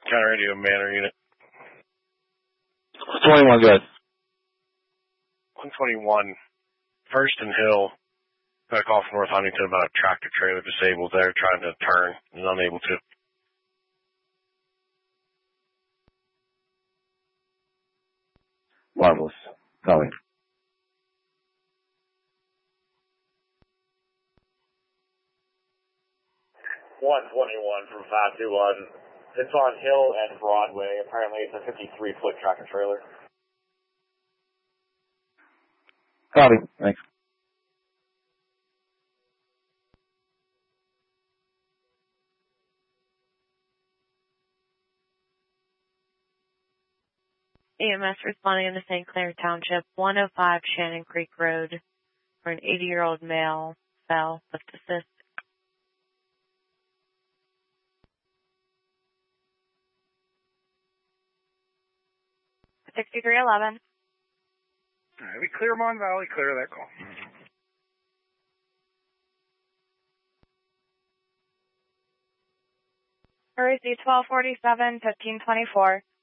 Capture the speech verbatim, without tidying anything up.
Counter radio Manor unit. twenty-one, good. one twenty-one, First and Hill. Got a call from North Huntington about a tractor trailer disabled there, trying to turn and unable to. Marvelous. Calling. one twenty-one from five two one. It's on Hill and Broadway. Apparently it's a fifty-three foot tractor trailer. Copy. Thanks. E M S responding to Saint Clair Township, one oh five Shannon Creek Road, where an eighty-year-old male fell. Lift assist. sixty-three eleven. All right, we clear Mon Valley, clear that call. R A C twelve forty-seven, fifteen twenty-four.